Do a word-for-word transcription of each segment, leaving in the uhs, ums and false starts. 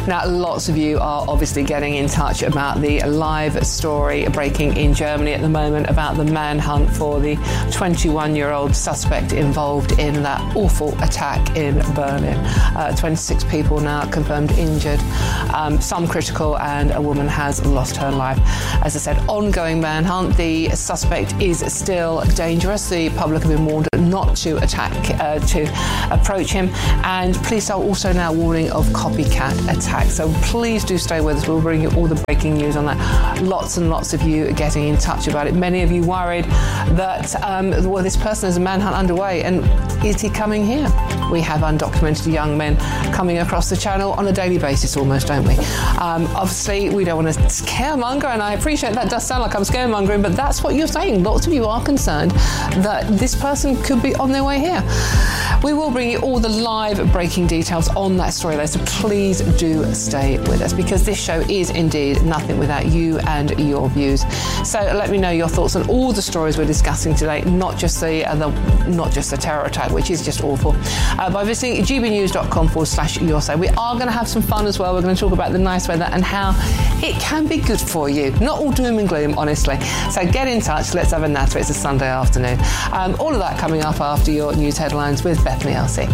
Now, lots of you are obviously getting in touch about the live story breaking in Germany at the moment about the manhunt for the twenty-one-year-old suspect involved in that awful attack in Berlin. Uh, twenty-six people now confirmed injured, um, some critical, and a woman has lost her life. As I said, ongoing manhunt. The suspect is still dangerous. The public have been warned not to attack, uh, to approach him, and police are also now warning of copycat attacks. So please do stay with us. We'll bring you all the breaking news on that. Lots and lots of you are getting in touch about it. Many of you worried that, um, well, this person has a manhunt underway, and is he coming here? We have undocumented young men coming across the channel on a daily basis almost, don't we? Um, obviously, we don't want to scaremonger, and I appreciate that does sound like I'm scaremongering, but that's what you're saying. Lots of you are concerned that this person could be on their way here. We will bring you all the live breaking details on that story, though, so please do stay with us, because this show is indeed nothing without you and your views. So let me know your thoughts on all the stories we're discussing today, not just the, uh, the not just the terror attack, which is just awful, uh, by visiting gbnews.com forward slash your say. We are going to have some fun as well. We're going to talk about the nice weather and how it can be good for you. Not all doom and gloom, honestly. So get in touch. Let's have a natter. It's a Sunday afternoon. Um, all of that coming up after your news headlines with Bethany Elsey.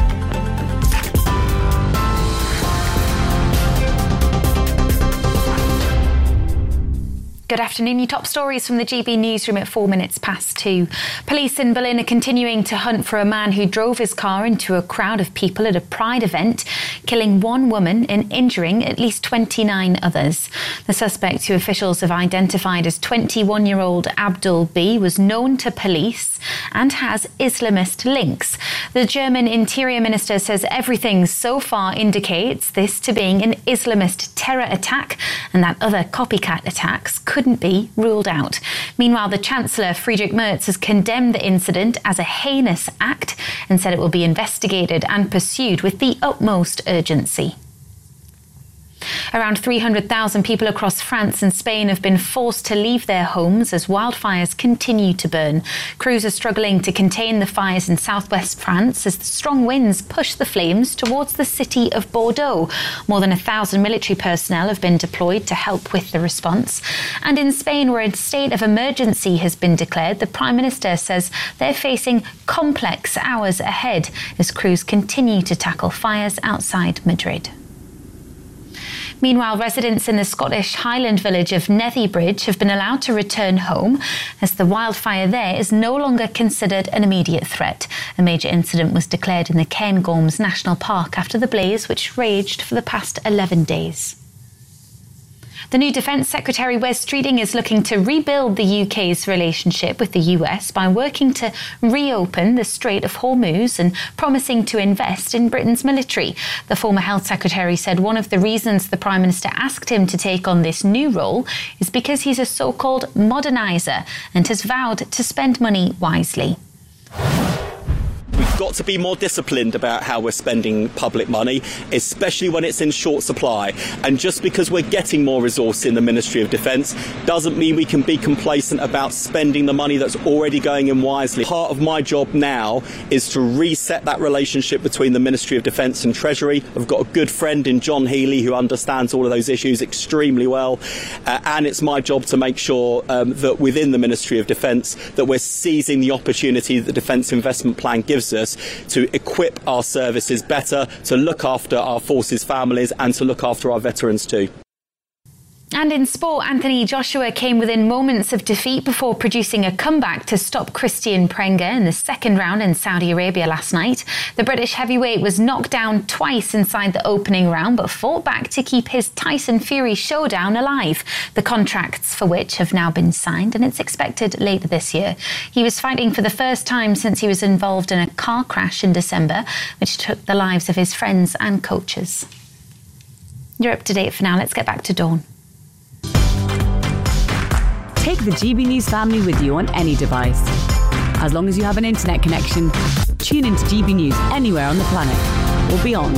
Good afternoon. Your top stories from the G B newsroom at four minutes past two. Police in Berlin are continuing to hunt for a man who drove his car into a crowd of people at a Pride event, killing one woman and injuring at least twenty-nine others. The suspect, who officials have identified as twenty-one-year-old Abdul B, was known to police and has Islamist links. The German Interior Minister says everything so far indicates this to being an Islamist terror attack, and that other copycat attacks couldn't be ruled out. Meanwhile, the Chancellor, Friedrich Merz, has condemned the incident as a heinous act and said it will be investigated and pursued with the utmost urgency. Around three hundred thousand people across France and Spain have been forced to leave their homes as wildfires continue to burn. Crews are struggling to contain the fires in southwest France as the strong winds push the flames towards the city of Bordeaux. More than a thousand military personnel have been deployed to help with the response. And in Spain, where a state of emergency has been declared, the Prime Minister says they're facing complex hours ahead as crews continue to tackle fires outside Madrid. Meanwhile, residents in the Scottish Highland village of Nethybridge have been allowed to return home as the wildfire there is no longer considered an immediate threat. A major incident was declared in the Cairngorms National Park after the blaze, which raged for the past eleven days. The new Defence Secretary Wes Streeting is looking to rebuild the U K's relationship with the U S by working to reopen the Strait of Hormuz and promising to invest in Britain's military. The former Health Secretary said one of the reasons the Prime Minister asked him to take on this new role is because he's a so-called moderniser and has vowed to spend money wisely. We've got to be more disciplined about how we're spending public money, especially when it's in short supply. And just because we're getting more resource in the Ministry of Defence doesn't mean we can be complacent about spending the money that's already going in wisely. Part of my job now is to reset that relationship between the Ministry of Defence and Treasury. I've got a good friend in John Healey who understands all of those issues extremely well. Uh, and it's my job to make sure um, that within the Ministry of Defence that we're seizing the opportunity that the Defence Investment Plan gives us to equip our services better, to look after our forces families and to look after our veterans too. And in sport, Anthony Joshua came within moments of defeat before producing a comeback to stop Christian Prengler in the second round in Saudi Arabia last night. The British heavyweight was knocked down twice inside the opening round, but fought back to keep his Tyson Fury showdown alive, the contracts for which have now been signed, and it's expected later this year. He was fighting for the first time since he was involved in a car crash in December, which took the lives of his friends and coaches. You're up to date for now. Let's get back to Dawn. Take the G B News family with you on any device. As long as you have an internet connection, tune into G B News anywhere on the planet or beyond.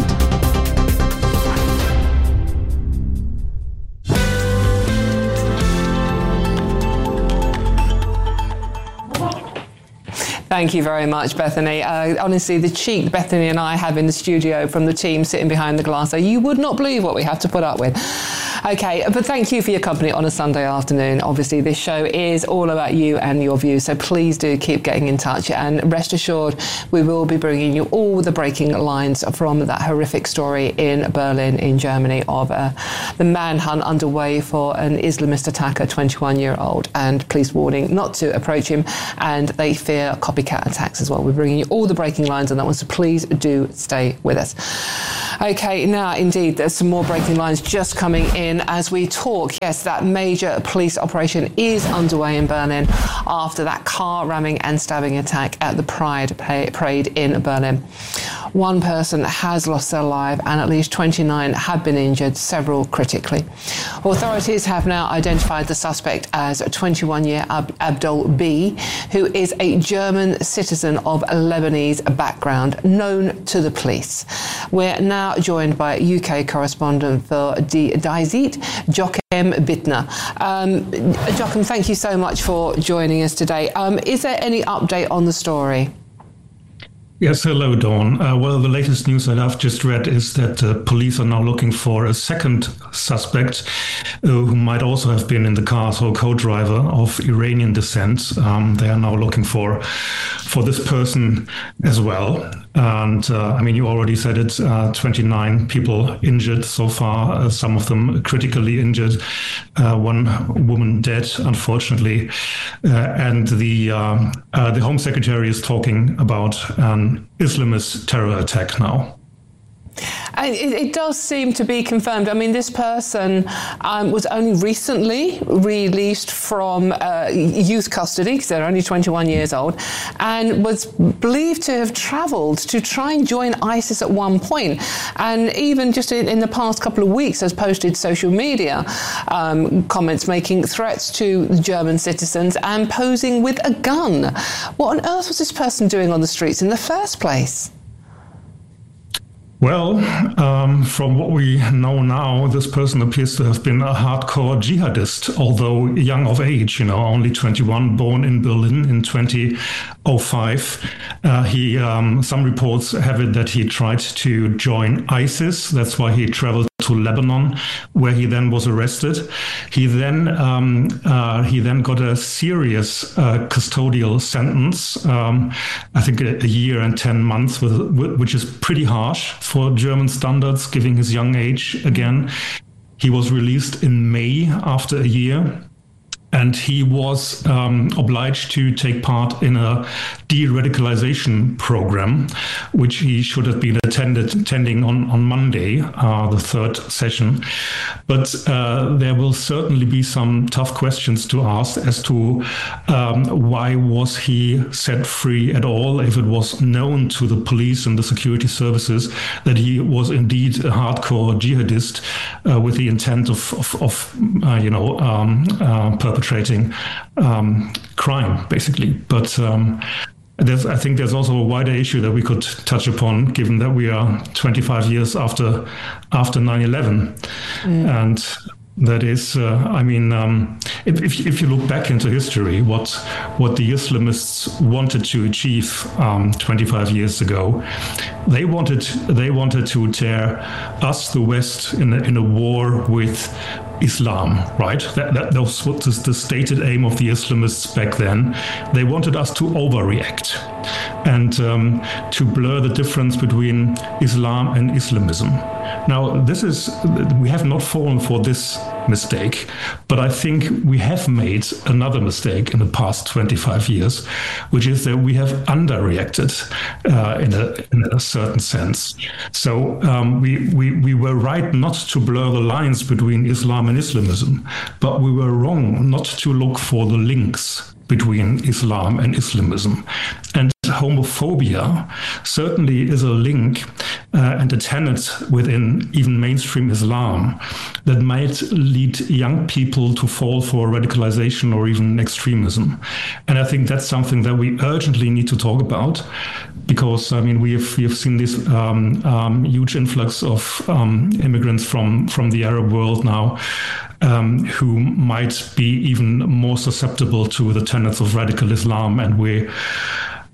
Thank you very much, Bethany. Uh, honestly, the cheek Bethany and I have in the studio from the team sitting behind the glass, so you would not believe what we have to put up with. Okay, but thank you for your company on a Sunday afternoon. Obviously, this show is all about you and your views, so please do keep getting in touch. And rest assured, we will be bringing you all the breaking lines from that horrific story in Berlin, in Germany, of uh, the manhunt underway for an Islamist attacker, twenty-one-year-old. And police warning not to approach him, and they fear copycat attacks as well. We're bringing you all the breaking lines on that one, so please do stay with us. Okay, now, indeed, there's some more breaking lines just coming in as we talk. Yes, that major police operation is underway in Berlin after that car ramming and stabbing attack at the Pride Parade in Berlin. One person has lost their life and at least twenty-nine have been injured, several critically. Authorities have now identified the suspect as twenty-one-year Abdul B, who is a German citizen of Lebanese background, known to the police. We're now joined by U K correspondent for Die Zeit, Joachim Bittner. Um, Joachim, thank you so much for joining us today. Um, is there any update on the story? Yes, hello, Dawn. Uh, well, the latest news that I've just read is that uh, police are now looking for a second suspect uh, who might also have been in the car, so a co-driver of Iranian descent. Um, they are now looking for for this person as well. And uh, I mean, you already said it, uh, twenty-nine people injured so far, uh, some of them critically injured, uh, one woman dead, unfortunately. Uh, and the, uh, uh, the Home Secretary is talking about an Islamist terror attack now. And it, it does seem to be confirmed. I mean, this person um, was only recently released from uh, youth custody, because they're only twenty-one years old, and was believed to have travelled to try and join ISIS at one point. And even just in, in the past couple of weeks has posted social media um, comments making threats to German citizens and posing with a gun. What on earth was this person doing on the streets in the first place? Well, um, from what we know now, this person appears to have been a hardcore jihadist, although young of age, you know, only twenty-one, born in Berlin in twenty oh five. Uh, he, um, some reports have it that he tried to join ISIS. That's why he traveled to Lebanon, where he then was arrested. He then um, uh, he then got a serious uh, custodial sentence, um, I think a, a year and ten months, with, which is pretty harsh for German standards, given his young age again. He was released in May after a year. And he was um, obliged to take part in a de-radicalization program, which he should have been attended, attending on, on Monday, uh, the third session. But uh, there will certainly be some tough questions to ask as to um, why was he set free at all, if it was known to the police and the security services that he was indeed a hardcore jihadist uh, with the intent of, of, of uh, you know, um, uh, perpetrating um, crime, basically. But um, there's, I think there's also a wider issue that we could touch upon, given that we are twenty-five years after after nine eleven. Mm. And that is, uh, I mean, um, if, if, if you look back into history, what what the Islamists wanted to achieve um, twenty-five years ago, they wanted they wanted to tear us, the West, in a, in a war with Islam, right? That, that, that was what the stated aim of the Islamists back then. They wanted us to overreact and um, to blur the difference between Islam and Islamism. Now, this is, we have not fallen for this mistake, but I think we have made another mistake in the past twenty-five years, which is that we have underreacted uh, in, a, in a certain sense. So um, we, we, we were right not to blur the lines between Islam and Islamism, but we were wrong not to look for the links between Islam and Islamism. And homophobia certainly is a link uh, and a tenet within even mainstream Islam that might lead young people to fall for radicalization or even extremism. And I think that's something that we urgently need to talk about, because I mean we have we have seen this um, um, huge influx of um, immigrants from from the Arab world now, um, who might be even more susceptible to the tenets of radical Islam, and we.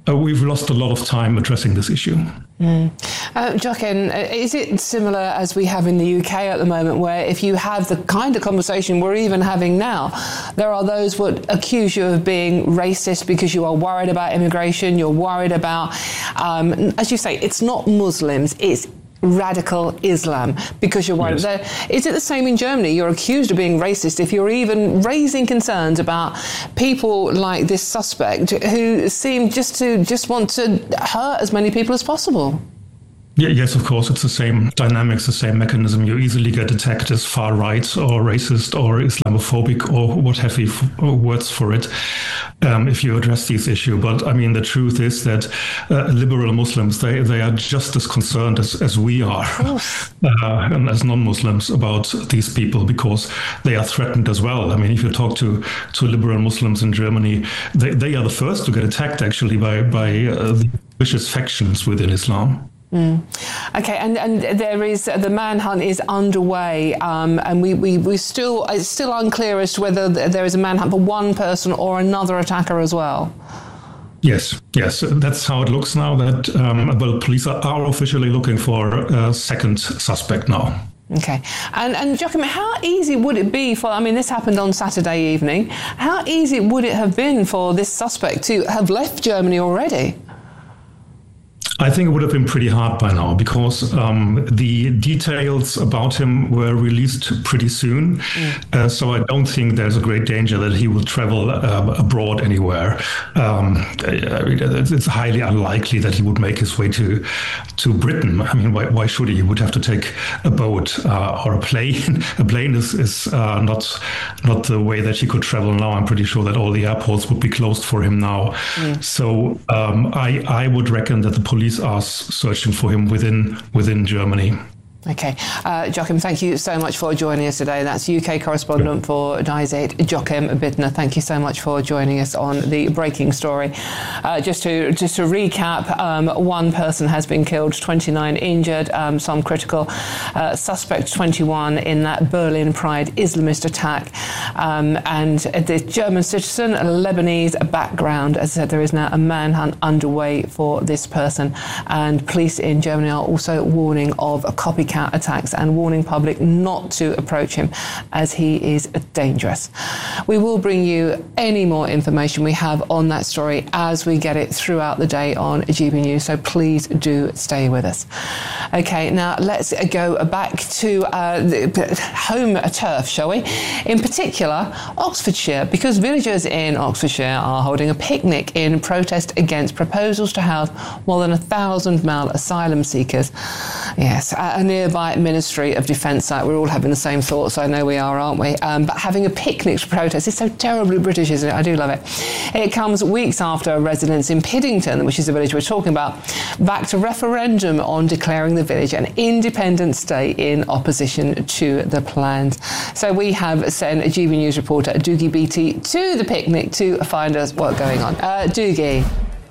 Uh, we've lost a lot of time addressing this issue. Mm. Uh, Joachim, is it similar as we have in the U K at the moment, where if you have the kind of conversation we're even having now, there are those who would accuse you of being racist because you are worried about immigration, you're worried about, um, as you say, it's not Muslims, it's radical Islam, because you're worried. Yes. Is it the same in Germany? You're accused of being racist if you're even raising concerns about people like this suspect who seem just to just want to hurt as many people as possible. Yeah, yes, of course, it's the same dynamics, the same mechanism. You easily get attacked as far right or racist or Islamophobic or what have you words for it um, if you address these issues. But I mean, the truth is that uh, liberal Muslims, they, they are just as concerned as, as we are uh, and as non-Muslims about these people, because they are threatened as well. I mean, if you talk to, to liberal Muslims in Germany, they, they are the first to get attacked actually by, by uh, the vicious factions within Islam. Mm. Okay, and, and there is uh, the manhunt is underway, um, and we, we, we still it's still unclear as to whether there is a manhunt for one person or another attacker as well. Yes, yes, that's how it looks now. That um, well, police are, are officially looking for a second suspect now. Okay, and and Joachim, how easy would it be for? I mean, this happened on Saturday evening. How easy would it have been for this suspect to have left Germany already? I think it would have been pretty hard by now, because um, the details about him were released pretty soon. Mm. Uh, so I don't think there's a great danger that he will travel uh, abroad anywhere. Um, I mean, it's highly unlikely that he would make his way to to Britain. I mean, why, why should he? He would have to take a boat uh, or a plane. A plane is, is uh, not not the way that he could travel now. I'm pretty sure that all the airports would be closed for him now. Mm. So um, I, I would reckon that the police are searching for him within within Germany. Okay. Uh, Joachim, thank you so much for joining us today. That's U K correspondent for Die Zeit, Joachim Bittner. Thank you so much for joining us on the breaking story. Uh, just to just to recap, um, one person has been killed, twenty-nine injured, um, some critical. Uh, suspect twenty-one in that Berlin Pride Islamist attack. Um, and the German citizen, a Lebanese background. As I said, there is now a manhunt underway for this person. And police in Germany are also warning of a copycat attacks and warning public not to approach him, as he is dangerous. We will bring you any more information we have on that story as we get it throughout the day on G B News, so please do stay with us. Okay, now let's go back to uh, the home turf, shall we? In particular, Oxfordshire, because villagers in Oxfordshire are holding a picnic in protest against proposals to house more than a thousand male asylum seekers. Yes, a nearby Ministry of Defence site. We're all having the same thoughts, I know we are, aren't we? Um, but having a picnic to protest is so terribly British, isn't it? I do love it. It comes weeks after residents in Piddington, which is the village we're talking about, backed a referendum on declaring the village an independent state in opposition to the plans. So we have sent a G B News reporter, Doogie Beattie, to the picnic to find us what's going on. Uh, Doogie.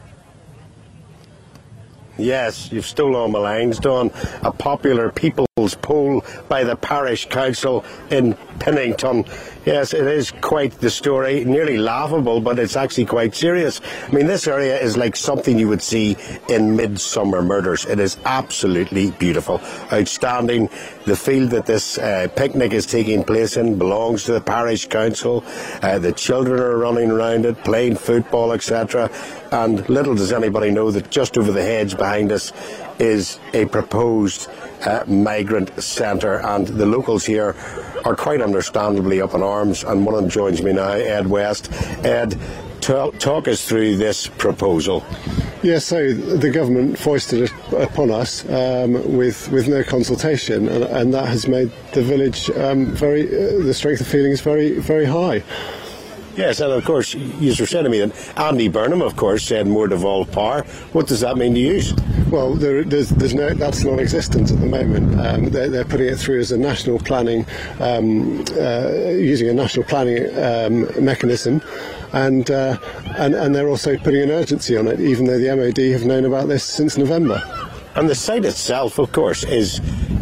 Yes, you've stolen my lines, Dawn. A popular people's poll by the parish council in Piddington. Yes, it is quite the story. Nearly laughable, but it's actually quite serious. I mean, this area is like something you would see in Midsummer Murders. It is absolutely beautiful. Outstanding. The field that this uh, picnic is taking place in belongs to the parish council. Uh, the children are running around it, playing football, et cetera. And little does anybody know that just over the hedge behind us is a proposed uh, migrant centre, and the locals here are quite understandably up in arms, and one of them joins me now, Ed West. Ed, talk, talk us through this proposal. Yes, so the government foisted it upon us um, with with no consultation, and, and that has made the village um, very, uh, the strength of feeling is very, very high. Yes, and of course, you were saying to me that Andy Burnham, of course, said more devolved power. What does that mean to you? Well, there, there's, there's no, that's non-existent at the moment. Um, they're, they're putting it through as a national planning, um, uh, using a national planning um, mechanism, and, uh, and and they're also putting an urgency on it, even though the M O D have known about this since November. And the site itself, of course, is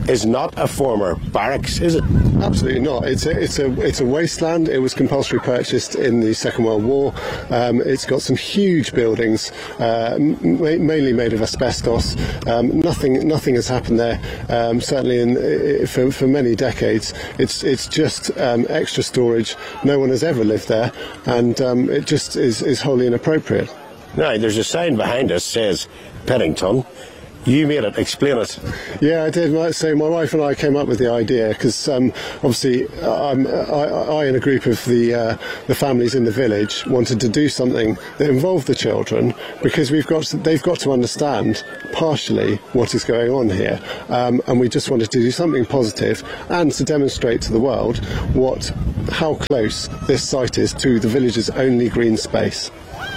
is not a former barracks, is it? Absolutely not. It's a, it's a it's a wasteland. It was compulsory purchased in the Second World War. Um, it's got some huge buildings, uh, m- mainly made of asbestos. Um, nothing nothing has happened there. Um, certainly in for, for many decades. It's it's just um, extra storage. No one has ever lived there, and um, it just is, is wholly inappropriate. Now, there's a sign behind us says Piddington. You made it. Explain it. Yeah, I did. So my wife and I came up with the idea because um, obviously um, I, I and a group of the uh, the families in the village wanted to do something that involved the children, because we've got to, they've got to understand partially what is going on here, um, and we just wanted to do something positive and to demonstrate to the world what how close this site is to the village's only green space.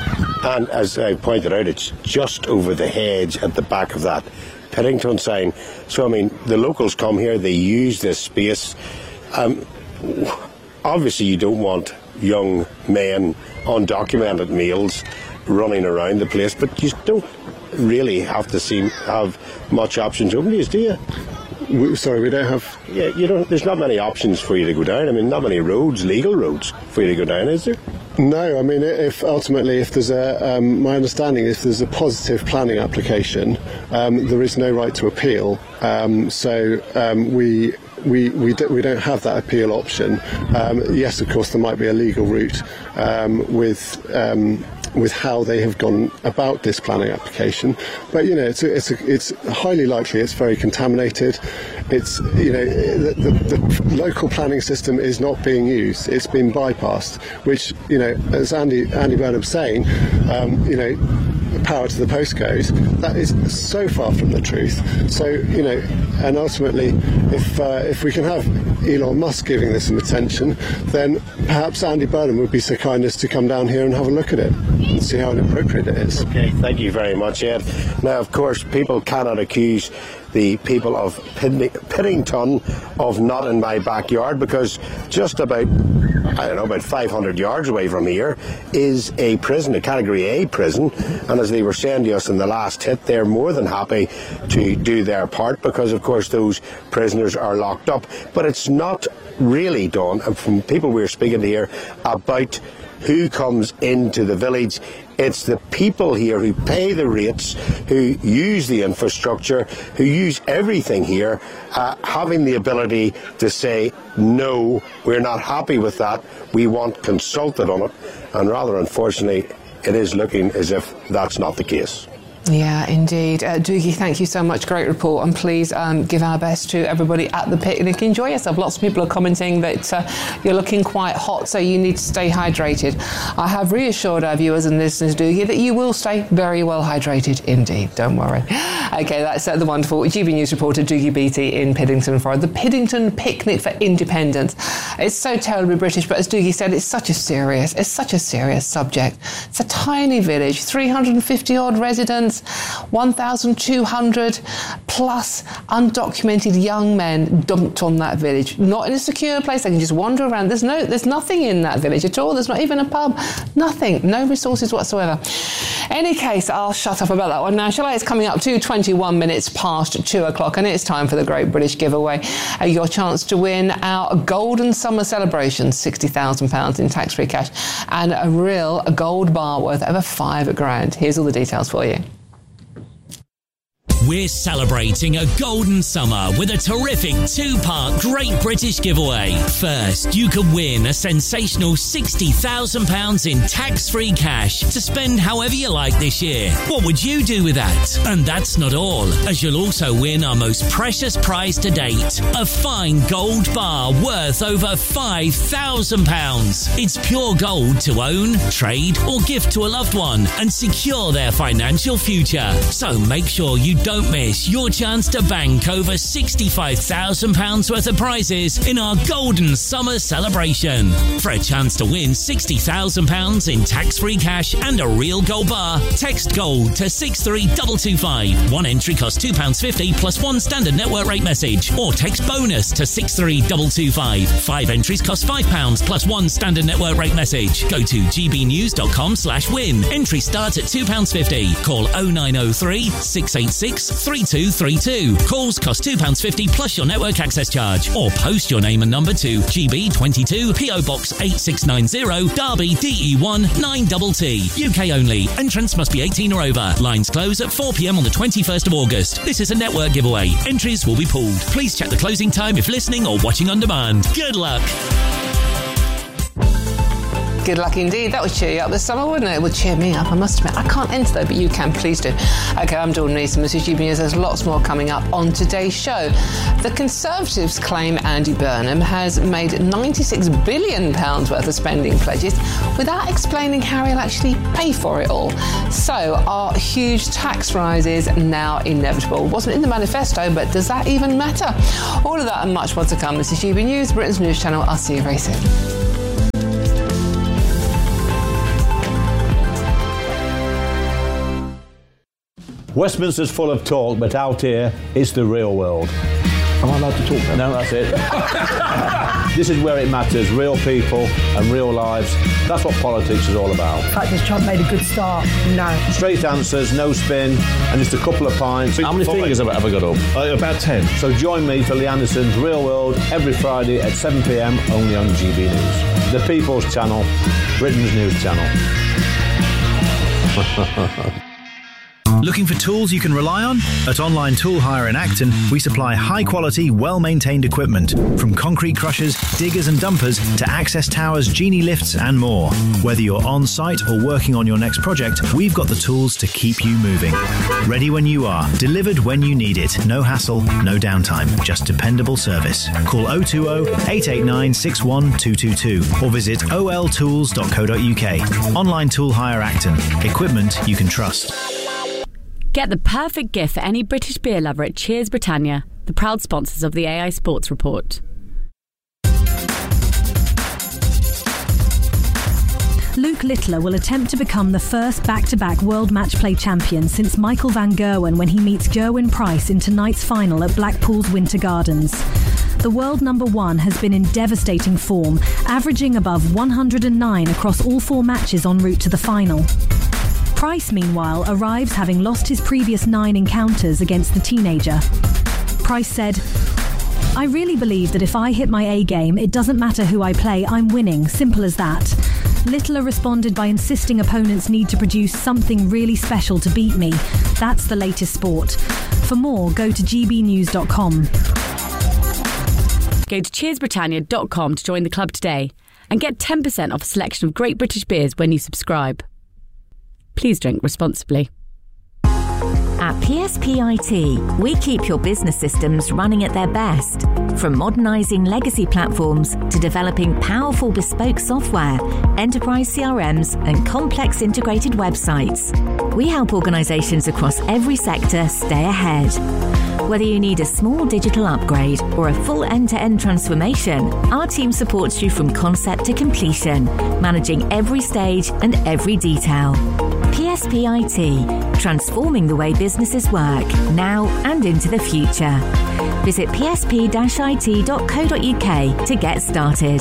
And as I pointed out, it's just over the hedge at the back of that Piddington sign. So, I mean, the locals come here, they use this space. Um, obviously, you don't want young men, undocumented males, running around the place, but you don't really have to seem have much options open to you, do you? We, sorry, we don't have... Yeah, you don't. There's not many options for you to go down. I mean, not many roads, legal roads, for you to go down, is there? No, I mean, if ultimately, if there's a, um, my understanding is if there's a positive planning application, um, there is no right to appeal. Um, so um, we we we, do, we don't have that appeal option. Um, yes, of course, there might be a legal route um, with. Um, with how they have gone about this planning application, but you know it's a, it's a, it's highly likely it's very contaminated. It's you know the, the, the local planning system is not being used. It's been bypassed, which you know as Andy Andy Burnham's saying, um, you know. Power to the postcode, that is so far from the truth. So you know, and ultimately, if uh, if we can have Elon Musk giving this some attention, then perhaps Andy Burnham would be so kind as to come down here and have a look at it and see how inappropriate it is. Okay, thank you very much, Ed. Now, of course, people cannot accuse the people of Piddington of not in my backyard, because just about, I don't know, about five hundred yards away from here is a prison, a Category A prison, and as they were saying to us in the last hit, they're more than happy to do their part because, of course, those prisoners are locked up. But it's not really done, and from people we're speaking to here, about who comes into the village. It's the people here who pay the rates, who use the infrastructure, who use everything here, uh, having the ability to say, no, we're not happy with that, we want consulted on it. And rather unfortunately, it is looking as if that's not the case. Yeah, indeed. Uh, Doogie, thank you so much. Great report. And please um, give our best to everybody at the picnic. Enjoy yourself. Lots of people are commenting that uh, you're looking quite hot, so you need to stay hydrated. I have reassured our viewers and listeners, Doogie, that you will stay very well hydrated indeed. Don't worry. OK, that's uh, the wonderful G B News reporter Doogie Beattie in Piddington Forest. The Piddington Picnic for Independence. It's so terribly British, but as Doogie said, it's such a serious, it's such a serious subject. It's a tiny village, three hundred fifty odd residents. one thousand two hundred plus undocumented young men dumped on that village. Not in a secure place. They can just wander around. There's no, there's nothing in that village at all. There's not even a pub. Nothing. No resources whatsoever. Any case, I'll shut up about that one now, shall I? It's coming up to twenty-one minutes past two o'clock, and it's time for the Great British Giveaway. Uh, your chance to win our Golden Summer Celebration, sixty thousand pounds in tax-free cash, and a real gold bar worth over five grand. Here's all the details for you. We're celebrating a golden summer with a terrific two-part Great British Giveaway. First, you could win a sensational sixty thousand pounds in tax-free cash to spend however you like this year. What would you do with that? And that's not all, as you'll also win our most precious prize to date, a fine gold bar worth over five thousand pounds. It's pure gold to own, trade or gift to a loved one and secure their financial future. So make sure you don't Don't miss your chance to bank over sixty-five thousand pounds worth of prizes in our Golden Summer Celebration. For a chance to win sixty thousand pounds in tax-free cash and a real gold bar, text GOLD to six three two two five. One entry costs two pounds fifty plus one standard network rate message, or text BONUS to six three two two five. Five entries cost five pounds plus one standard network rate message. Go to gbnews dot com slash win. Entry starts at two pounds fifty. Call oh nine oh three, six eight six, box three two three two. Calls cost two pounds fifty plus your network access charge. Or post your name and number to G B twenty-two, P O Box eight six nine zero, Derby, D E one nine T T. U K only. Entrance must be eighteen or over. Lines close at four p m on the twenty-first of August. This is a network giveaway. Entries will be pulled. Please check the closing time if listening or watching on demand. Good luck. Good luck indeed. That would cheer you up this summer, wouldn't it? It would cheer me up, I must admit. I can't enter though, but you can. Please do. OK, I'm Dawn Neeson. This is G B News. There's lots more coming up on today's show. The Conservatives claim Andy Burnham has made ninety-six billion pounds worth of spending pledges without explaining how he'll actually pay for it all. So, are huge tax rises now inevitable? Wasn't in the manifesto, but does that even matter? All of that and much more to come. This is G B News, Britain's news channel. I'll see you very soon. Westminster's full of talk, but out here, it's the real world. Am I allowed to talk then? No, that's it. This is where it matters, real people and real lives. That's what politics is all about. The fact is Trump made a good start. No. Straight answers, no spin, and just a couple of pints. How many fingers have I ever got up? Uh, about ten. So join me for Lee Anderson's Real World every Friday at seven p m only on G B News. The People's Channel, Britain's news channel. Looking for tools you can rely on? At Online Tool Hire in Acton, we supply high-quality, well-maintained equipment, from concrete crushers, diggers and dumpers to access towers, genie lifts and more. Whether you're on-site or working on your next project, we've got the tools to keep you moving. Ready when you are, delivered when you need it. No hassle, no downtime, just dependable service. Call oh two oh, eight eight nine, six one two two two or visit o l tools dot co dot u k. Online Tool Hire Acton. Equipment you can trust. Get the perfect gift for any British beer lover at Cheers Britannia, the proud sponsors of the A I Sports Report. Luke Littler will attempt to become the first back-to-back World Match Play champion since Michael van Gerwen when he meets Gerwyn Price in tonight's final at Blackpool's Winter Gardens. The world number one has been in devastating form, averaging above one hundred nine across all four matches en route to the final. Price, meanwhile, arrives having lost his previous nine encounters against the teenager. Price said, "I really believe that if I hit my A game, it doesn't matter who I play, I'm winning, simple as that." Littler responded by insisting opponents need to produce something really special to beat me. That's the latest sport. For more, go to g b news dot com. Go to cheers britannia dot com to join the club today and get ten percent off a selection of great British beers when you subscribe. Please drink responsibly. At P S P I T, we keep your business systems running at their best. From modernising legacy platforms to developing powerful bespoke software, enterprise C R Ms and complex integrated websites, we help organisations across every sector stay ahead. Whether you need a small digital upgrade or a full end-to-end transformation, our team supports you from concept to completion, managing every stage and every detail. P S P I T, transforming the way businesses work, now and into the future. Visit p s p dash i t dot co dot u k to get started.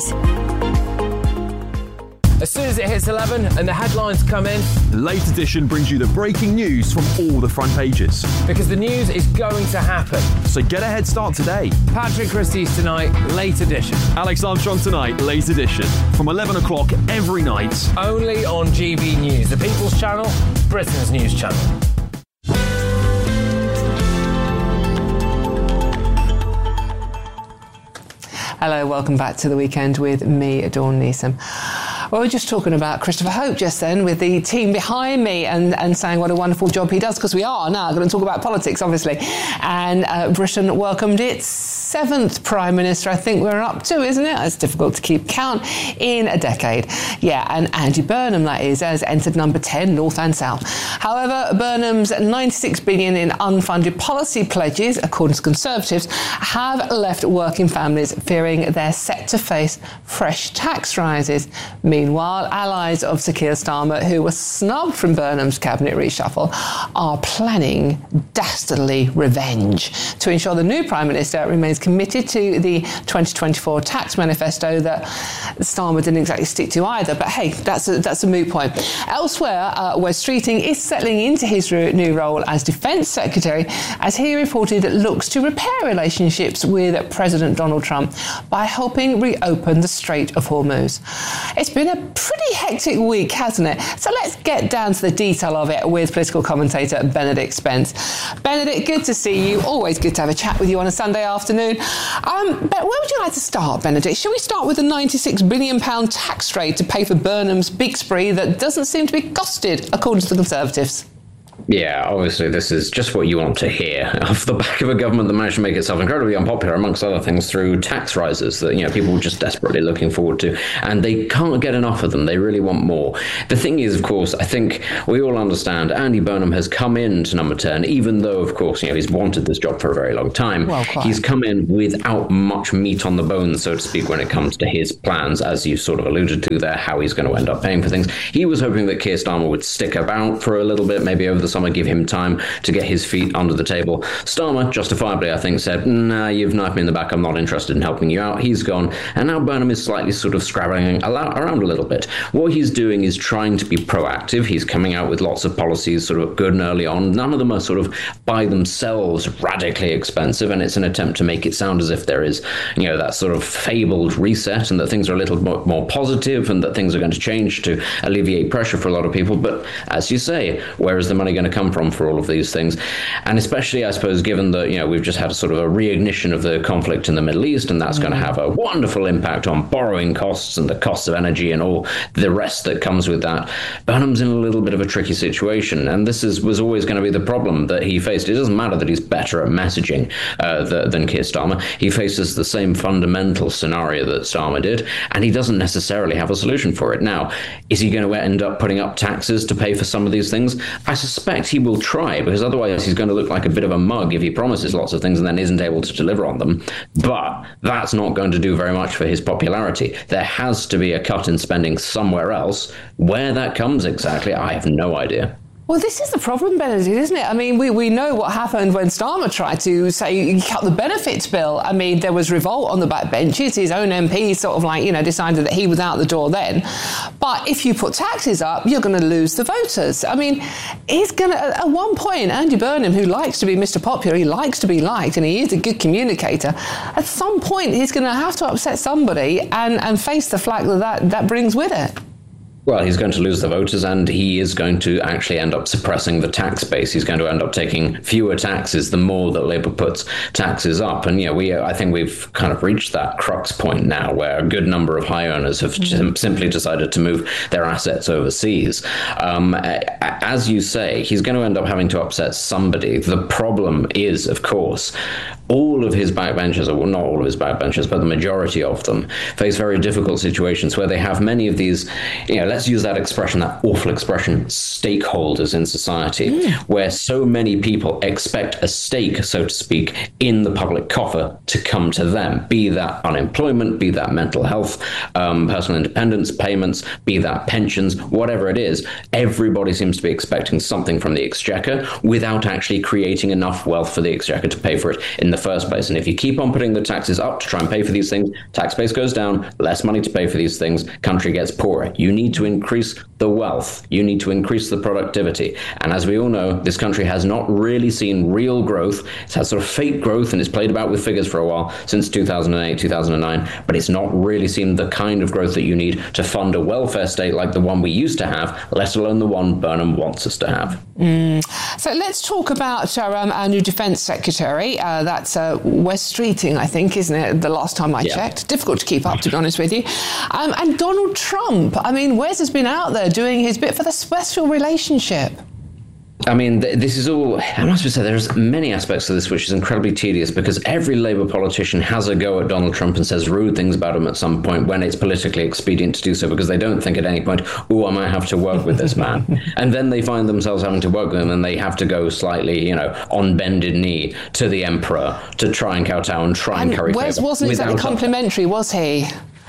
As soon as it hits eleven and the headlines come in, the Late Edition brings you the breaking news from all the front pages. Because the news is going to happen. So get a head start today. Patrick Christie's tonight, Late Edition. Alex Armstrong tonight, Late Edition. From eleven o'clock every night. Only on G B News, the People's Channel, Britain's news channel. Hello, welcome back to The Weekend with me, Dawn Neeson. Well, we were just talking about Christopher Hope just then with the team behind me and, and saying what a wonderful job he does, because we are now going to talk about politics, obviously. And uh, Britain welcomed its seventh Prime Minister, I think we're up to, isn't it? It's difficult to keep count in a decade. Yeah, and Andy Burnham, that is, has entered number ten, North and South. However, Burnham's ninety-six billion pounds in unfunded policy pledges, according to Conservatives, have left working families fearing they're set to face fresh tax rises. Meanwhile, allies of Sir Keir Starmer, who were snubbed from Burnham's cabinet reshuffle, are planning dastardly revenge to ensure the new Prime Minister remains committed to the twenty twenty-four tax manifesto that Starmer didn't exactly stick to either. But hey, that's a, that's a moot point. Elsewhere, uh, Wes Streeting is settling into his new role as Defence Secretary, as he reported looks to repair relationships with President Donald Trump by helping reopen the Strait of Hormuz. It's been a pretty hectic week, hasn't it? So let's get down to the detail of it with political commentator Benedict Spence. Benedict, good to see you. Always good to have a chat with you on a Sunday afternoon. Um, but where would you like to start, Benedict? Shall we start with the ninety-six billion pounds tax raid to pay for Burnham's big spree that doesn't seem to be costed, according to the Conservatives? Yeah, obviously this is just what you want to hear off the back of a government that managed to make itself incredibly unpopular, amongst other things, through tax rises that, you know, people were just desperately looking forward to, and they can't get enough of them. They really want more. The thing is, of course, I think we all understand Andy Burnham has come in to number ten, even though, of course, you know, he's wanted this job for a very long time. Well, he's come in without much meat on the bones, so to speak, when it comes to his plans, as you sort of alluded to there, how he's going to end up paying for things. He was hoping that Keir Starmer would stick about for a little bit, maybe over the summer, give him time to get his feet under the table. Starmer, justifiably, I think, said, nah, you've knifed me in the back, I'm not interested in helping you out. He's gone. And now Burnham is slightly sort of scrabbling around a little bit. What he's doing is trying to be proactive. He's coming out with lots of policies sort of good and early on. None of them are sort of by themselves radically expensive, and it's an attempt to make it sound as if there is, you know, that sort of fabled reset and that things are a little more, more positive and that things are going to change to alleviate pressure for a lot of people. But as you say, where is the money going to come from for all of these things? And especially, I suppose, given that, you know, we've just had a sort of a reignition of the conflict in the Middle East, and that's mm. going to have a wonderful impact on borrowing costs and the costs of energy and all the rest that comes with that. Burnham's in a little bit of a tricky situation, and this is was always going to be the problem that he faced. It doesn't matter that he's better at messaging uh, the, than Keir Starmer. He faces the same fundamental scenario that Starmer did, and he doesn't necessarily have a solution for it. Now, is he going to end up putting up taxes to pay for some of these things? I suspect he will try, because otherwise he's going to look like a bit of a mug if he promises lots of things and then isn't able to deliver on them. But that's not going to do very much for his popularity. There has to be a cut in spending somewhere else. Where that comes exactly, I have no idea. Well, this is the problem, Benedict, isn't it? I mean, we, we know what happened when Starmer tried to say cut the benefits bill. I mean, there was revolt on the backbenches. His own M P sort of like, you know, decided that he was out the door then. But if you put taxes up, you're going to lose the voters. I mean, he's going to, at one point, Andy Burnham, who likes to be Mister Popular, he likes to be liked, and he is a good communicator, at some point he's going to have to upset somebody and, and face the flag that, that that brings with it. Well, he's going to lose the voters, and he is going to actually end up suppressing the tax base. He's going to end up taking fewer taxes the more that Labour puts taxes up. And, yeah, we I think we've kind of reached that crux point now where a good number of high earners have mm-hmm. simply decided to move their assets overseas. Um, as you say, he's going to end up having to upset somebody. The problem is, of course, all of his backbenchers, or well, not all of his backbenchers, but the majority of them, face very difficult situations where they have many of these, you know, let's use that expression, that awful expression, stakeholders in society, mm. where so many people expect a stake, so to speak, in the public coffer to come to them, be that unemployment, be that mental health, um, personal independence payments, be that pensions, whatever it is. Everybody seems to be expecting something from the Exchequer without actually creating enough wealth for the Exchequer to pay for it in the first place. And if you keep on putting the taxes up to try and pay for these things, tax base goes down, less money to pay for these things, country gets poorer. You need to increase the wealth. You need to increase the productivity. And as we all know, this country has not really seen real growth. It's had sort of fake growth and it's played about with figures for a while, since two thousand eight, two thousand nine, but it's not really seen the kind of growth that you need to fund a welfare state like the one we used to have, let alone the one Burnham wants us to have. Mm. So let's talk about our, um, our new Defence Secretary. Uh, that's uh, Wes Streeting, I think, isn't it? The last time I yeah. checked. Difficult to keep up, to be honest with you. Um, and Donald Trump. I mean, Wes has been out there doing his bit for the special relationship. I mean, th- this is all, I must say, there's many aspects to this which is incredibly tedious, because every Labour politician has a go at Donald Trump and says rude things about him at some point when it's politically expedient to do so, because they don't think at any point, oh, I might have to work with this man. And then they find themselves having to work with him, and they have to go slightly, you know, on bended knee to the emperor to try and kowtow and try and, and curry Wes favour. wasn't exactly complimentary, was he?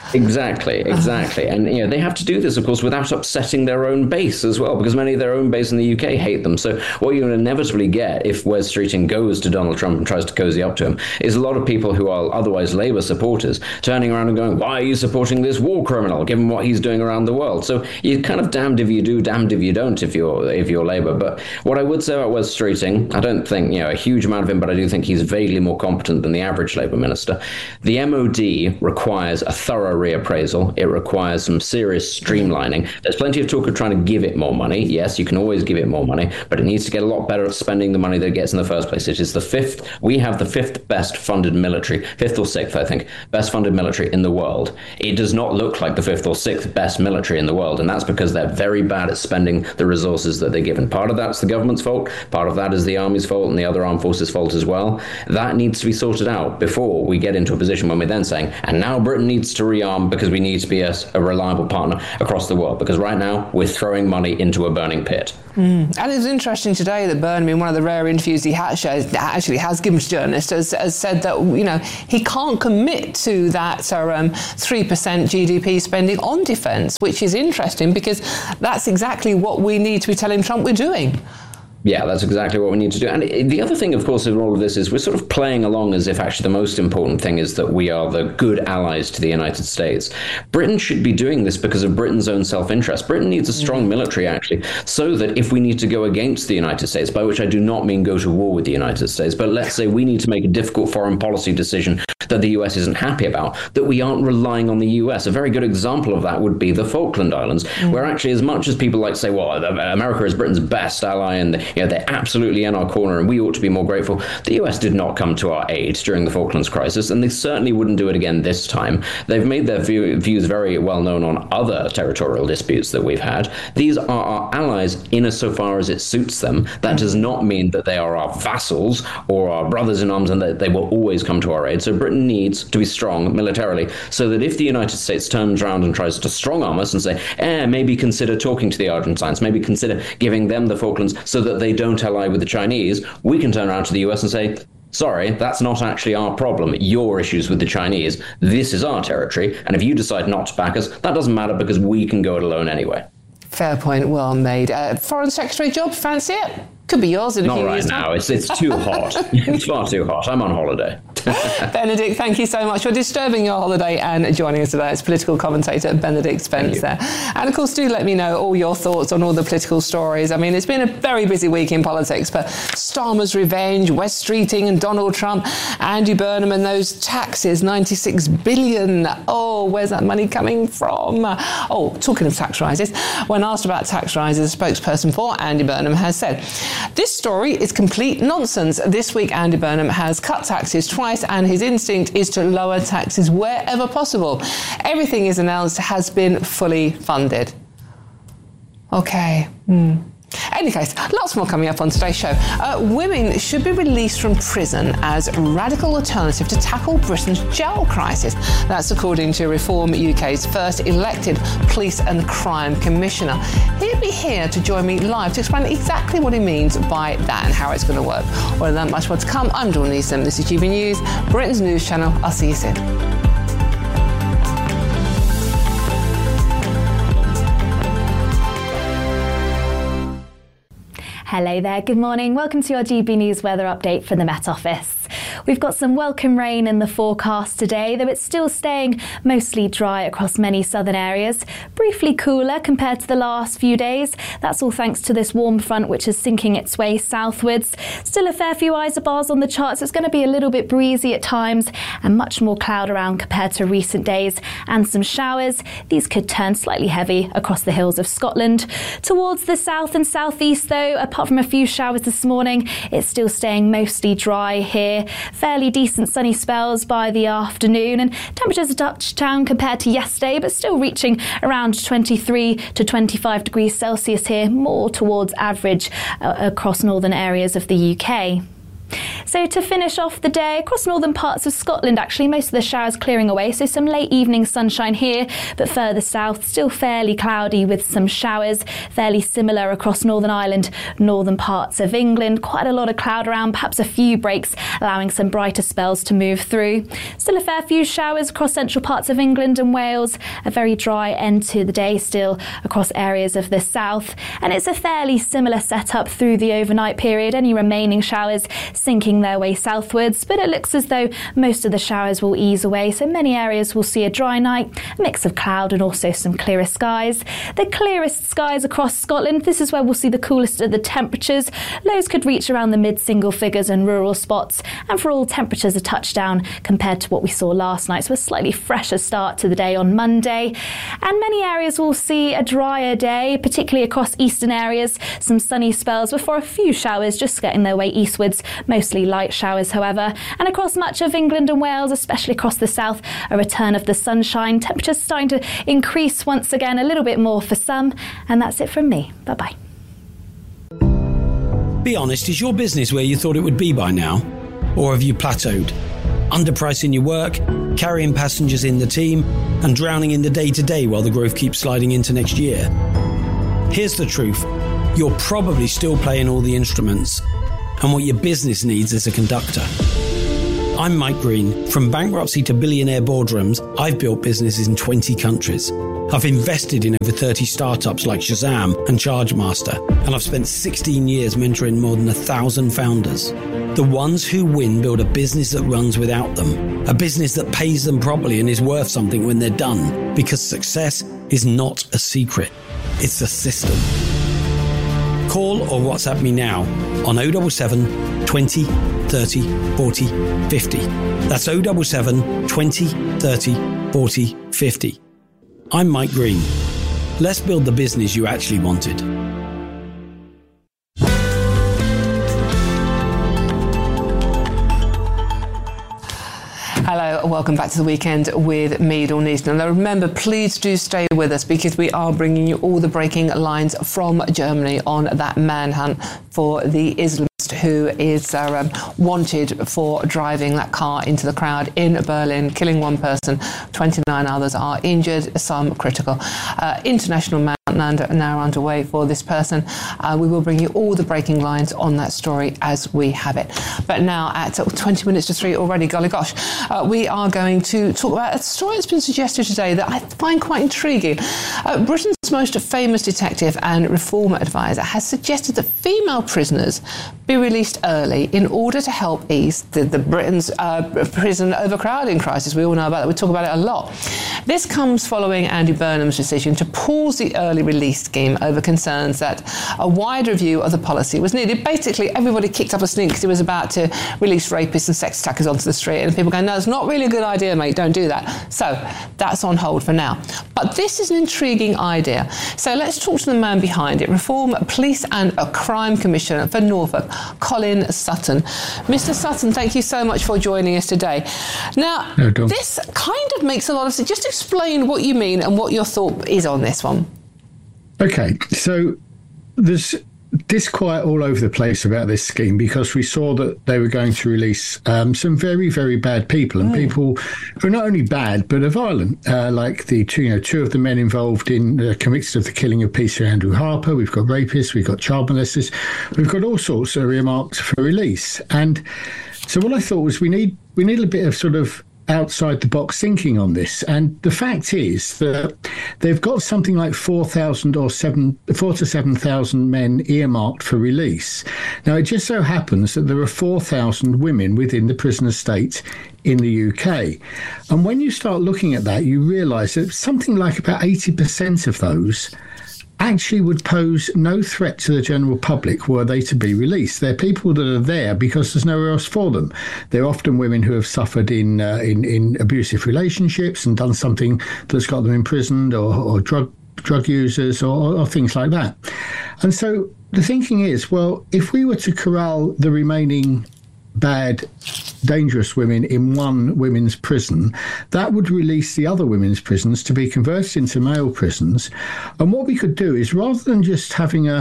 Exactly, exactly. And, you know, they have to do this, of course, without upsetting their own base as well, because many of their own base in the U K hate them. So what you're going to inevitably get if Wes Streeting goes to Donald Trump and tries to cozy up to him is a lot of people who are otherwise Labour supporters turning around and going, why are you supporting this war criminal, given what he's doing around the world? So you're kind of damned if you do, damned if you don't, if you're if you're Labour. But what I would say about Wes Streeting, I don't think, you know, a huge amount of him, but I do think he's vaguely more competent than the average Labour minister. The M O D requires a thorough reappraisal. It requires some serious streamlining. There's plenty of talk of trying to give it more money. Yes, you can always give it more money, but it needs to get a lot better at spending the money that it gets in the first place. It is the fifth, we have the fifth best funded military, fifth or sixth, I think, best funded military in the world. It does not look like the fifth or sixth best military in the world, and that's because they're very bad at spending the resources that they're given. Part of that's the government's fault, part of that is the army's fault and the other armed forces' fault as well. That needs to be sorted out before we get into a position when we're then saying, and now Britain needs to rearm because we need to be a, a reliable partner across the world, because right now we're throwing money into a burning pit. Mm. And it's interesting today that Burnham, in one of the rare interviews he ha- actually has given to journalists, has, has said that, you know, he can't commit to that um, three percent G D P spending on defence, which is interesting because that's exactly what we need to be telling Trump we're doing. Yeah, that's exactly what we need to do. And the other thing, of course, in all of this is we're sort of playing along as if actually the most important thing is that we are the good allies to the United States. Britain should be doing this because of Britain's own self-interest. Britain needs a strong military, actually, so that if we need to go against the United States, by which I do not mean go to war with the United States, but let's say we need to make a difficult foreign policy decision that the U S isn't happy about, that we aren't relying on the U S. A very good example of that would be the Falkland Islands, mm. where actually as much as people like to say, well, America is Britain's best ally and you know, they're absolutely in our corner and we ought to be more grateful, the U S did not come to our aid during the Falklands crisis, and they certainly wouldn't do it again this time. They've made their view, views very well known on other territorial disputes that we've had. These are our allies in as so far as it suits them. That does not mean that they are our vassals or our brothers in arms and that they will always come to our aid. So Britain needs to be strong militarily so that if the United States turns around and tries to strong-arm us and say, eh, maybe consider talking to the Argentines, maybe consider giving them the Falklands so that they don't ally with the Chinese, we can turn around to the U S and say, sorry, that's not actually our problem. Your issues with the Chinese. This is our territory. And if you decide not to back us, that doesn't matter because we can go it alone anyway. Fair point, well made. Uh, Foreign Secretary job, fancy it? Could be yours in a Not few right years' now. time. It's it's too hot. It's far too hot. I'm on holiday. Benedict, thank you so much for disturbing your holiday and joining us today. It's political commentator Benedict Spence there. And of course, do let me know all your thoughts on all the political stories. I mean, it's been a very busy week in politics, but Starmer's revenge, Wes Streeting and Donald Trump, Andy Burnham and those taxes, ninety-six billion. Oh, where's that money coming from? Oh, talking of tax rises, when asked about tax rises, a spokesperson for Andy Burnham has said, this story is complete nonsense. This week, Andy Burnham has cut taxes twice and his instinct is to lower taxes wherever possible. Everything is announced has been fully funded. Okay. Hmm. Any case, lots more coming up on today's show. Uh, women should be released from prison as radical alternative to tackle Britain's jail crisis. That's according to Reform U K's first elected police and crime commissioner. He'll be here to join me live to explain exactly what he means by that and how it's going to work. Well, that much more to come. I'm Dawn Neeson. This is G B News, Britain's news channel. I'll see you soon. Hello there, good morning. Welcome to your G B News weather update from the Met Office. We've got some welcome rain in the forecast today, though it's still staying mostly dry across many southern areas. Briefly cooler compared to the last few days. That's all thanks to this warm front which is sinking its way southwards. Still a fair few isobars on the charts. It's going to be a little bit breezy at times and much more cloud around compared to recent days, and some showers. These could turn slightly heavy across the hills of Scotland. Towards the south and southeast though, apart from a few showers this morning, it's still staying mostly dry here. Fairly decent sunny spells by the afternoon, and temperatures a touch down compared to yesterday, but still reaching around twenty-three to twenty-five degrees Celsius here, more towards average uh, across northern areas of the U K. So to finish off the day, across northern parts of Scotland, actually, most of the showers clearing away, so some late evening sunshine here, but further south, still fairly cloudy with some showers, fairly similar across Northern Ireland, northern parts of England. Quite a lot of cloud around, perhaps a few breaks, allowing some brighter spells to move through. Still a fair few showers across central parts of England and Wales, a very dry end to the day still across areas of the south, and it's a fairly similar setup through the overnight period, any remaining showers sinking their way southwards, but it looks as though most of the showers will ease away, so many areas will see a dry night, a mix of cloud and also some clearer skies. The clearest skies across Scotland, this is where we'll see the coolest of the temperatures. Lows could reach around the mid-single figures in rural spots, and for all temperatures a touchdown compared to what we saw last night, so a slightly fresher start to the day on Monday. And many areas will see a drier day, particularly across eastern areas, some sunny spells before a few showers just getting their way eastwards, mostly light showers however, and across much of England and Wales, especially across the south, a return of the sunshine, temperatures starting to increase once again a little bit more for some. And that's it from me. Bye bye. Be honest, is your business where you thought it would be by now? Or have you plateaued? Underpricing your work, carrying passengers in the team, and drowning in the day-to-day while the growth keeps sliding into next year? Here's the truth. You're probably still playing all the instruments, and what your business needs is a conductor. I'm Mike Green. From bankruptcy to billionaire boardrooms, I've built businesses in twenty countries. I've invested in over thirty startups like Shazam and Chargemaster, and I've spent sixteen years mentoring more than a thousand founders. The ones who win build a business that runs without them, a business that pays them properly and is worth something when they're done, because success is not a secret, it's a system. Call or WhatsApp me now on oh seven seven, twenty, thirty, forty, fifty. That's oh seven seven, twenty, thirty, forty, fifty. I'm Mike Green. Let's build the business you actually wanted. Hello, welcome back to the weekend with me, Dawn Easton. Now remember, please do stay with us because we are bringing you all the breaking lines from Germany on that manhunt for the Islamist who is uh, um, wanted for driving that car into the crowd in Berlin, killing one person, twenty-nine others are injured, some critical. Uh, international manhunt now underway for this person. Uh, we will bring you all the breaking lines on that story as we have it. But now at twenty minutes to three already, golly gosh, uh, we are going to talk about a story that's been suggested today that I find quite intriguing. Uh, Britain's most famous detective and reform advisor has suggested that female prisoners be released early in order to help ease the, the Britain's uh, prison overcrowding crisis. We all know about that. We talk about it a lot. This comes following Andy Burnham's decision to pause the early release scheme over concerns that a wide review of the policy was needed. Basically, everybody kicked up a stink because he was about to release rapists and sex attackers onto the street, and people going, no, it's not really a good idea, mate, don't do that. So that's on hold for now. But this is an intriguing idea. So let's talk to the man behind it, Reform Police and a Crime Commissioner for Norfolk, Colin Sutton. Mister Sutton, thank you so much for joining us today. Now, no, this kind of makes a lot of sense. Just explain what you mean and what your thought is on this one. Okay, so there's disquiet all over the place about this scheme because we saw that they were going to release um, some very, very bad people, and mm. people who are not only bad but are violent, uh, like the two, you know, two of the men involved in uh, convicted of the killing of Peter Andrew Harper. We've got rapists, we've got child molesters, we've got all sorts that are earmarked for release. And so what I thought was we need we need a bit of sort of outside the box thinking on this. And the fact is that they've got something like four thousand or seven, four to seven thousand men earmarked for release. Now, it just so happens that there are four thousand women within the prison estate in the U K. And when you start looking at that, you realise that something like about eighty percent of those actually would pose no threat to the general public were they to be released. They're people that are there because there's nowhere else for them. They're often women who have suffered in uh, in, in abusive relationships and done something that's got them imprisoned, or, or drug drug users, or, or things like that. And so the thinking is, well, if we were to corral the remaining bad, dangerous women in one women's prison, that would release the other women's prisons to be converted into male prisons. And what we could do is, rather than just having a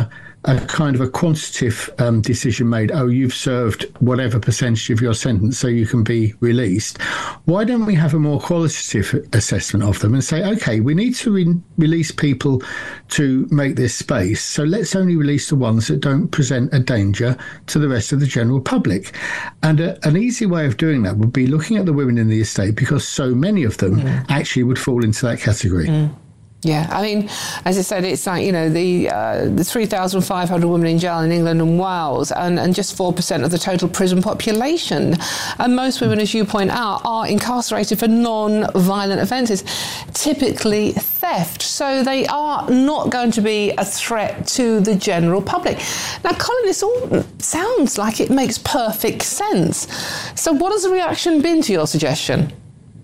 a kind of a quantitative um, decision made. Oh, you've served whatever percentage of your sentence, so you can be released. Why don't we have a more qualitative assessment of them and say, okay, we need to re- release people to make this space, so let's only release the ones that don't present a danger to the rest of the general public. And a, an easy way of doing that would be looking at the women in the estate, because so many of them mm. actually would fall into that category. Mm. Yeah, I mean, as I said, it's like, you know, the uh, the three thousand five hundred women in jail in England and Wales, and, and just four percent of the total prison population. And most women, as you point out, are incarcerated for non-violent offences, typically theft. So they are not going to be a threat to the general public. Now, Colin, this all sounds like it makes perfect sense. So what has the reaction been to your suggestion?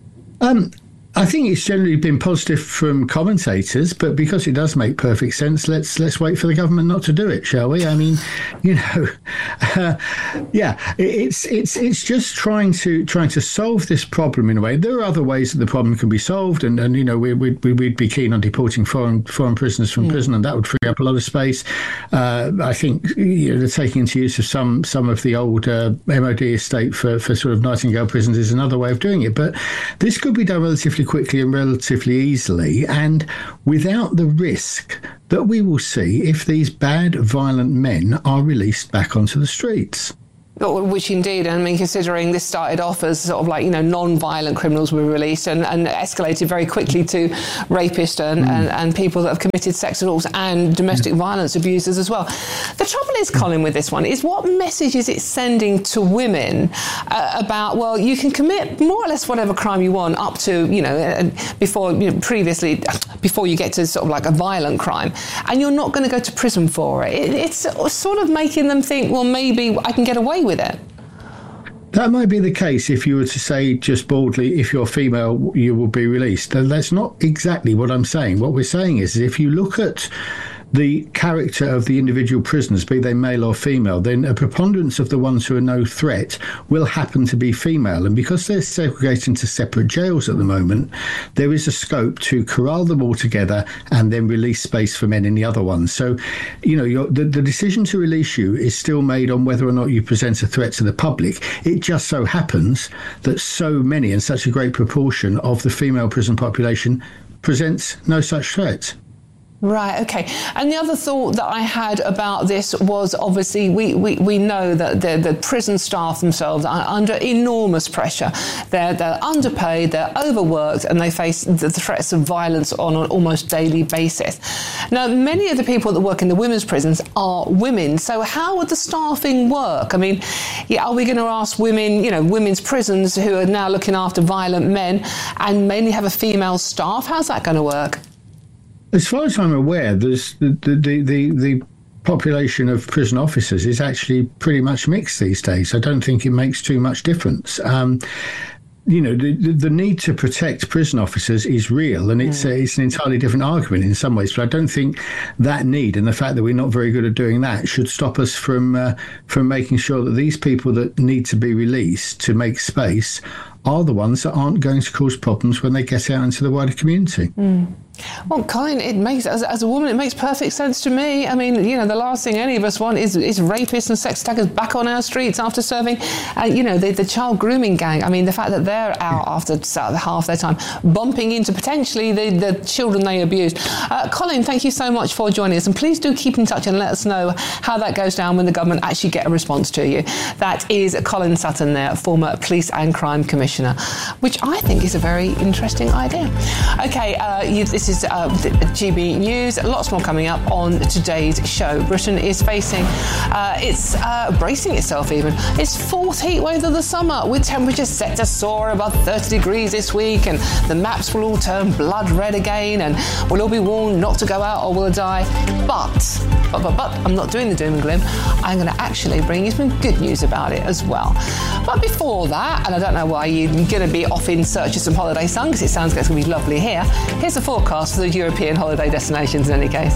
Um. I think it's generally been positive from commentators, but because it does make perfect sense, let's let's wait for the government not to do it, shall we? I mean, you know, uh, yeah, it's it's it's just trying to trying to solve this problem in a way. There are other ways that the problem can be solved, and, and you know, we, we, we'd be keen on deporting foreign foreign prisoners from mm. prison, and that would free up a lot of space. Uh, I think you know, the taking into use of some some of the old uh, M O D estate for, for sort of Nightingale prisons is another way of doing it. But this could be done relatively quickly and relatively easily, and without the risk that we will see if these bad, violent men are released back onto the streets. Which indeed, I mean, considering this started off as sort of like, you know, non-violent criminals were released and, and escalated very quickly to rapists and, mm. and, and people that have committed sex assaults and domestic mm. violence abusers as well. The trouble is, Colin, with this one is what message is it sending to women uh, about, well, you can commit more or less whatever crime you want up to, you know, before, you know, previously, before you get to sort of like a violent crime, and you're not going to go to prison for it. it. It's sort of making them think, well, maybe I can get away with with it. That might be the case if you were to say just baldly, if you're female, you will be released. And that's not exactly what I'm saying. What we're saying is, is if you look at the character of the individual prisoners, be they male or female, then a preponderance of the ones who are no threat will happen to be female. And because they're segregated into separate jails at the moment, there is a scope to corral them all together and then release space for men in the other ones. So, you know, your, the, the decision to release you is still made on whether or not you present a threat to the public. It just so happens that so many and such a great proportion of the female prison population presents no such threat. Right, okay. And the other thought that I had about this was obviously we, we, we know that the, the prison staff themselves are under enormous pressure. They're, they're underpaid, they're overworked, and they face the threats of violence on an almost daily basis. Now, many of the people that work in the women's prisons are women. So how would the staffing work? I mean, yeah, are we going to ask women, you know, women's prisons who are now looking after violent men and mainly have a female staff? How's that going to work? As far as I'm aware, there's the, the, the, the population of prison officers is actually pretty much mixed these days. I don't think it makes too much difference. Um, you know, the, the need to protect prison officers is real, and it's, mm. a, it's an entirely different argument in some ways. But I don't think that need and the fact that we're not very good at doing that should stop us from uh, from making sure that these people that need to be released to make space are the ones that aren't going to cause problems when they get out into the wider community. Mm. Well, Colin, it makes, as, as a woman, it makes perfect sense to me. I mean, you know, the last thing any of us want is, is rapists and sex attackers back on our streets after serving, uh, you know, the, the child grooming gang. I mean, the fact that they're out after half their time, bumping into potentially the, the children they abused. Uh, Colin, thank you so much for joining us. And please do keep in touch and let us know how that goes down when the government actually get a response to you. That is Colin Sutton there, former Police and Crime Commissioner, which I think is a very interesting idea. OK, uh, you, this is uh, G B News. Lots more coming up on today's show. Britain is facing, uh, it's uh, bracing itself even, its fourth heat wave of the summer, with temperatures set to soar above thirty degrees this week, and the maps will all turn blood red again, and we'll all be warned not to go out or we'll die. But, but, but, but, I'm not doing the doom and gloom. I'm going to actually bring you some good news about it as well. But before that, and I don't know why you're going to be off in search of some holiday sun, because it sounds like it's going to be lovely here, here's a forecast for the European holiday destinations in any case.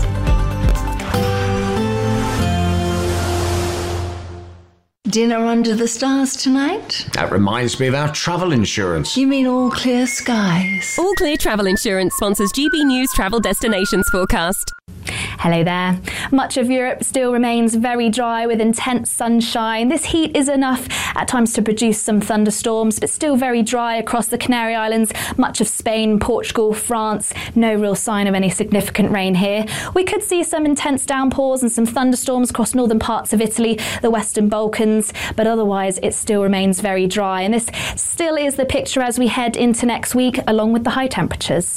Dinner under the stars tonight? That reminds me of our travel insurance. You mean All Clear Skies? All Clear Travel Insurance sponsors G B News Travel Destinations Forecast. Hello there. Much of Europe still remains very dry with intense sunshine. This heat is enough at times to produce some thunderstorms, but still very dry across the Canary Islands, much of Spain, Portugal, France. No real sign of any significant rain here. We could see some intense downpours and some thunderstorms across northern parts of Italy, the Western Balkans, but otherwise it still remains very dry. And this still is the picture as we head into next week, along with the high temperatures.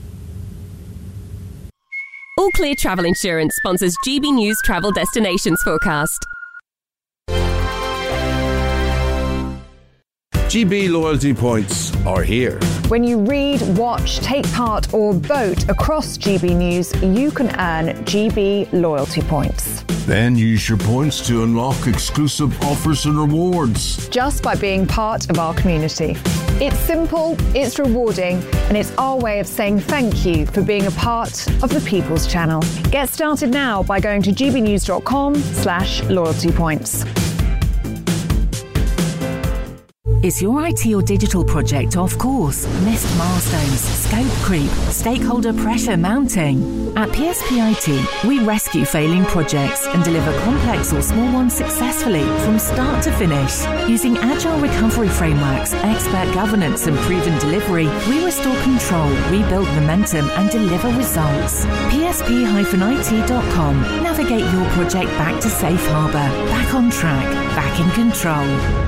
All Clear Travel Insurance sponsors G B News Travel Destinations Forecast. G B loyalty points are here. When you read, watch, take part or vote across G B News, you can earn G B loyalty points. Then use your points to unlock exclusive offers and rewards. Just by being part of our community. It's simple, it's rewarding, and it's our way of saying thank you for being a part of the People's Channel. Get started now by going to gbnews.com slash loyalty points. Is your I T or digital project off course? Missed milestones, scope creep, stakeholder pressure mounting? At P S P I T, we rescue failing projects and deliver complex or small ones successfully from start to finish. Using agile recovery frameworks, expert governance and proven delivery, we restore control, rebuild momentum and deliver results. P S P I T dot com. Navigate your project back to safe harbour, back on track, back in control.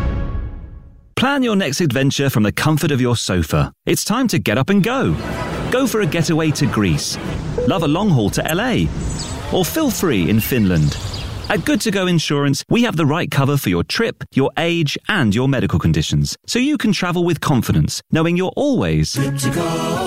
Plan your next adventure from the comfort of your sofa. It's time to get up and go. Go for a getaway to Greece. Love a long haul to L A. Or feel free in Finland. At Good To Go Insurance, we have the right cover for your trip, your age, and your medical conditions, so you can travel with confidence, knowing you're always good to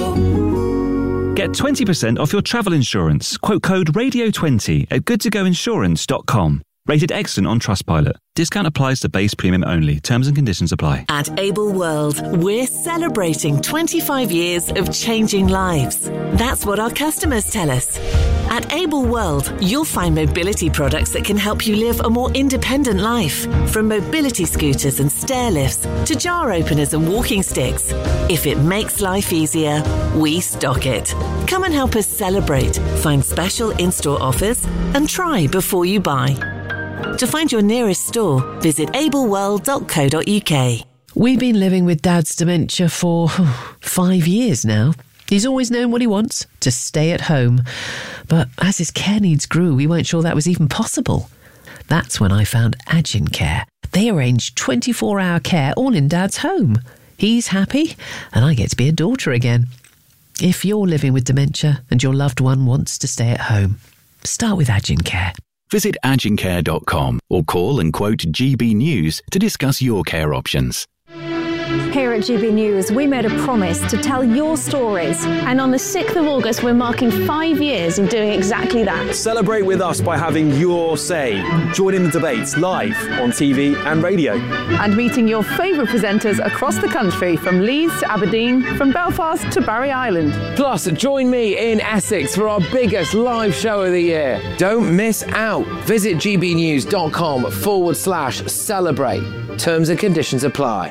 go. Get twenty percent off your travel insurance. Quote code radio twenty at good to go insurance dot com. Rated excellent on Trustpilot. Discount applies to base premium only. Terms and conditions apply. At Able World, we're celebrating twenty-five years of changing lives. That's what our customers tell us. At Able World, you'll find mobility products that can help you live a more independent life. From mobility scooters and stair lifts to jar openers and walking sticks. If it makes life easier, we stock it. Come and help us celebrate. Find special in-store offers and try before you buy. To find your nearest store, visit able world dot co dot uk. We've been living with Dad's dementia for five years now. He's always known what he wants, to stay at home. But as his care needs grew, we weren't sure that was even possible. That's when I found Agin Care. They arrange twenty-four hour care all in Dad's home. He's happy, and I get to be a daughter again. If you're living with dementia and your loved one wants to stay at home, start with Agin Care. Visit agin care dot com or call and quote G B News to discuss your care options. Here at G B News, we made a promise to tell your stories. And on the sixth of August, we're marking five years of doing exactly that. Celebrate with us by having your say. Join in the debates live on T V and radio. And meeting your favourite presenters across the country, from Leeds to Aberdeen, from Belfast to Barry Island. Plus, join me in Essex for our biggest live show of the year. Don't miss out. Visit gbnews.com forward slash celebrate. Terms and conditions apply.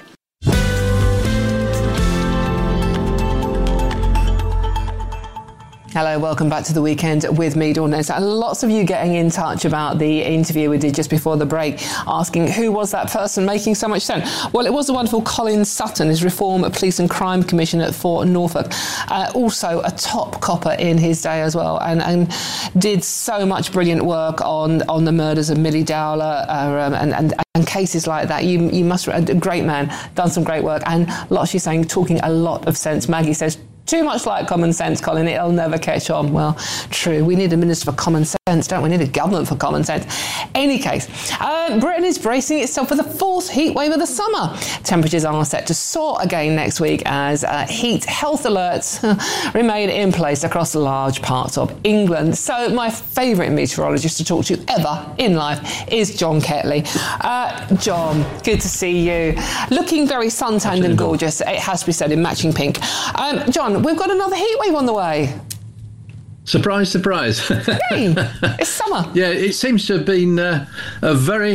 Hello, welcome back to The Weekend with me, Dawn Ness. Lots of you getting in touch about the interview we did just before the break, asking who was that person making so much sense. Well, it was the wonderful Colin Sutton, his Reform Police and Crime Commissioner for Norfolk. Uh, also a top copper in his day as well, and, and did so much brilliant work on, on the murders of Millie Dowler uh, um, and, and and cases like that. You you must, a great man, done some great work, and lots she's saying, talking a lot of sense. Maggie says, too much like common sense, Colin, it'll never catch on. Well, true. We need a minister for common sense, don't we? We need a government for common sense. Any case, uh, Britain is bracing itself for the fourth heat wave of the summer. Temperatures are set to soar again next week as uh, heat health alerts remain in place across large parts of England. So my favourite meteorologist to talk to ever in life is John Ketley. Uh, John, good to see you. Looking very suntanned and gorgeous, it has to be said, in matching pink. Um, John, we've got another heat wave on the way. Surprise, surprise. Hey, it's summer. Yeah, it seems to have been uh, a very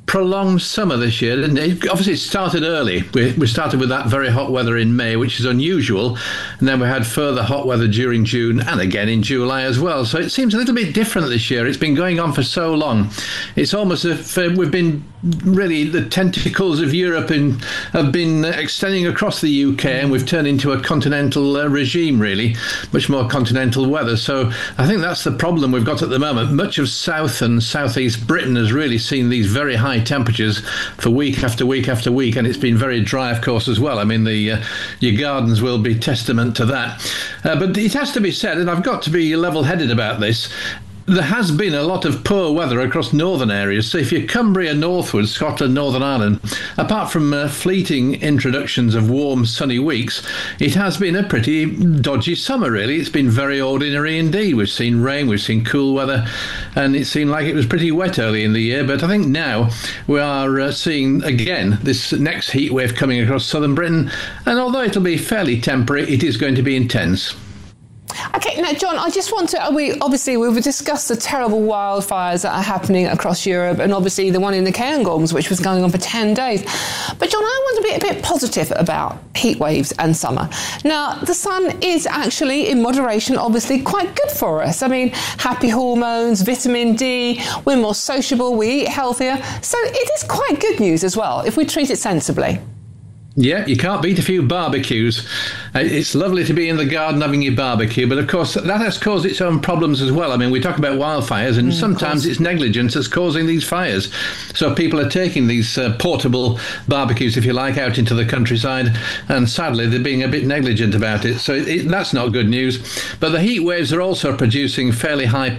prolonged summer this year, didn't it? Obviously, it started early. We, we started with that very hot weather in May, which is unusual. And then we had further hot weather during June and again in July as well. So it seems a little bit different this year. It's been going on for so long. It's almost as if uh, we've been really, the tentacles of Europe in, have been extending across the U K, and we've turned into a continental uh, regime, really, much more continental weather. So I think that's the problem we've got at the moment. Much of South and Southeast Britain has really seen these very high temperatures for week after week after week, and it's been very dry, of course, as well. I mean, the uh, your gardens will be testament to that. Uh, but it has to be said, and I've got to be level-headed about this, there has been a lot of poor weather across northern areas. So if you're Cumbria northwards, Scotland, Northern Ireland, apart from uh, fleeting introductions of warm, sunny weeks, it has been a pretty dodgy summer, really. It's been very ordinary indeed. We've seen rain, we've seen cool weather, and it seemed like it was pretty wet early in the year. But I think now we are uh, seeing, again, this next heat wave coming across southern Britain. And although it'll be fairly temporary, it is going to be intense. Okay, now, John, I just want to, we obviously, we've discussed the terrible wildfires that are happening across Europe, and obviously the one in the Cairngorms, which was going on for ten days. But, John, I want to be a bit positive about heat waves and summer. Now, the sun is actually, in moderation, obviously quite good for us. I mean, happy hormones, vitamin D, we're more sociable, we eat healthier. So it is quite good news as well, if we treat it sensibly. Yeah, you can't beat a few barbecues. Uh, it's lovely to be in the garden having your barbecue, but of course that has caused its own problems as well. I mean, we talk about wildfires, and mm, sometimes it's negligence that's causing these fires. So people are taking these uh, portable barbecues, if you like, out into the countryside, and sadly they're being a bit negligent about it. So it, it, that's not good news. But the heat waves are also producing fairly high